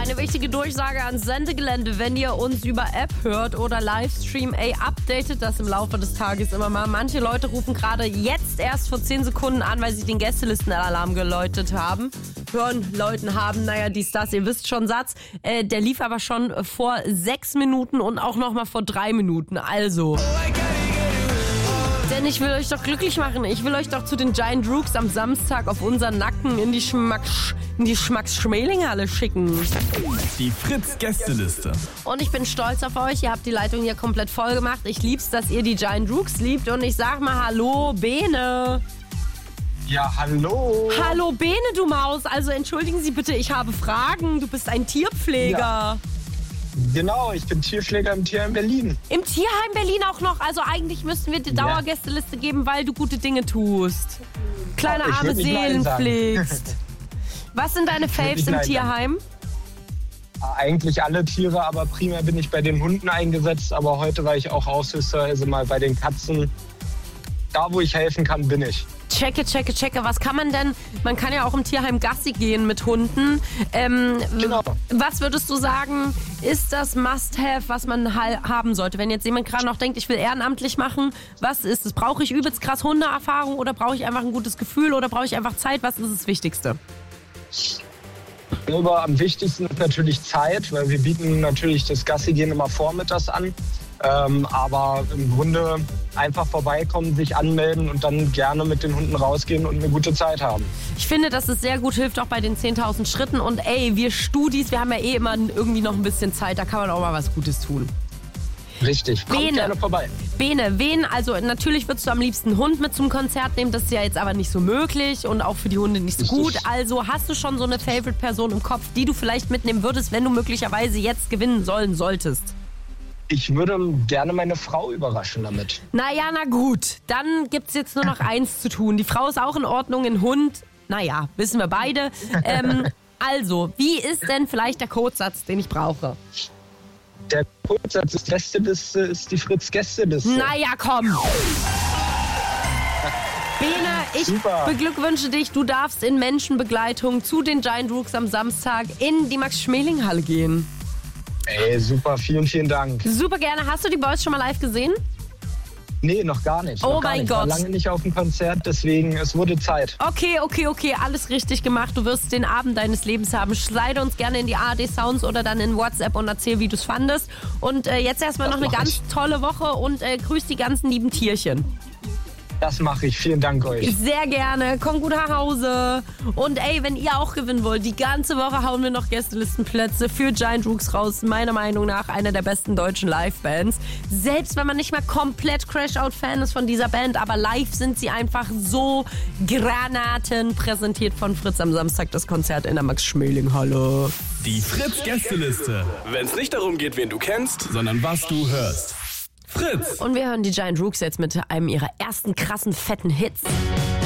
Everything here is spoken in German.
Eine wichtige Durchsage ans Sendegelände, wenn ihr uns über App hört oder Livestream, updatet das im Laufe des Tages immer mal. Manche Leute rufen gerade jetzt erst vor 10 Sekunden an, weil sie den Gästelistenalarm geläutet haben. Dies, das, ihr wisst schon Satz. Der lief aber schon vor 6 Minuten und auch nochmal vor 3 Minuten. Also. Denn ich will euch doch glücklich machen. Ich will euch doch zu den Giant Rooks am Samstag auf unseren Nacken in die Schmacks-Schmeling-Halle schicken. Die Fritz-Gästeliste. Und ich bin stolz auf euch. Ihr habt die Leitung hier komplett voll gemacht. Ich lieb's, dass ihr die Giant Rooks liebt. Und ich sag mal Hallo, Bene. Ja, hallo. Hallo, Bene, du Maus. Also entschuldigen Sie bitte, ich habe Fragen. Du bist ein Tierpfleger. Ja. Genau, ich bin Tierpfleger im Tierheim Berlin. Im Tierheim Berlin auch noch? Also eigentlich müssten wir die Dauergästeliste geben, weil du gute Dinge tust. Kleine arme Seelen pflegst. Was sind deine Faves im Tierheim? Eigentlich alle Tiere, aber primär bin ich bei den Hunden eingesetzt. Aber heute war ich auch Aushilfsser, also mal bei den Katzen. Da, wo ich helfen kann, bin ich. Checke. Was kann man denn? Man kann ja auch im Tierheim Gassi gehen mit Hunden. Genau. Was würdest du sagen, ist das Must-Have, was man haben sollte? Wenn jetzt jemand gerade noch denkt, ich will ehrenamtlich machen, was ist es? Brauche ich übelst krass Hundeerfahrung oder brauche ich einfach ein gutes Gefühl oder brauche ich einfach Zeit? Was ist das Wichtigste? Ich glaube, am wichtigsten ist natürlich Zeit, weil wir bieten natürlich das Gassi-Gehen immer vormittags an. Aber im Grunde einfach vorbeikommen, sich anmelden und dann gerne mit den Hunden rausgehen und eine gute Zeit haben. Ich finde, dass es sehr gut hilft, auch bei den 10.000 Schritten. Und wir Studis, wir haben ja immer irgendwie noch ein bisschen Zeit, da kann man auch mal was Gutes tun. Richtig, kommt gerne vorbei. Bene, also natürlich würdest du am liebsten einen Hund mit zum Konzert nehmen, das ist ja jetzt aber nicht so möglich und auch für die Hunde nicht so gut. Also hast du schon so eine Favorite-Person im Kopf, die du vielleicht mitnehmen würdest, wenn du möglicherweise jetzt gewinnen solltest? Ich würde gerne meine Frau überraschen damit. Naja, na gut. Dann gibt's jetzt nur noch eins zu tun. Die Frau ist auch in Ordnung, ein Hund. Naja, wissen wir beide. Also, wie ist denn vielleicht der Codesatz, den ich brauche? Der Codesatz ist Gästeliste, ist die Fritz-Gästeliste. Naja, komm. Bene, ich beglückwünsche dich. Du darfst in Menschenbegleitung zu den Giant Rooks am Samstag in die Max-Schmeling-Halle gehen. Ey, super, vielen Dank. Super gerne. Hast du die Boys schon mal live gesehen? Nee, noch gar nicht. Oh mein Gott. Ich war lange nicht auf dem Konzert, deswegen, es wurde Zeit. Okay. Alles richtig gemacht. Du wirst den Abend deines Lebens haben. Schleide uns gerne in die ARD Sounds oder dann in WhatsApp und erzähl, wie du es fandest. Und jetzt erstmal noch eine ganz tolle Woche und grüß die ganzen lieben Tierchen. Das mache ich. Vielen Dank euch. Sehr gerne. Komm gut nach Hause. Und wenn ihr auch gewinnen wollt, die ganze Woche hauen wir noch Gästelistenplätze für Giant Rooks raus. Meiner Meinung nach eine der besten deutschen Live-Bands. Selbst wenn man nicht mal komplett Crash-Out-Fan ist von dieser Band, aber live sind sie einfach so Granaten. Präsentiert von Fritz am Samstag das Konzert in der Max-Schmeling-Halle. Die Fritz-Gästeliste. Wenn es nicht darum geht, wen du kennst, sondern was du hörst. Fritz! Und wir hören die Giant Rooks jetzt mit einem ihrer ersten krassen, fetten Hits.